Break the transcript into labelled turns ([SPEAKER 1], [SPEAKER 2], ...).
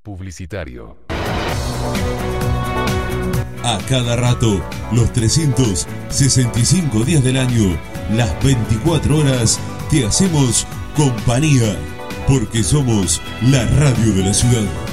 [SPEAKER 1] publicitario.
[SPEAKER 2] A cada rato, los 365 días del año, las 24 horas, te hacemos compañía, porque somos la radio de la ciudad.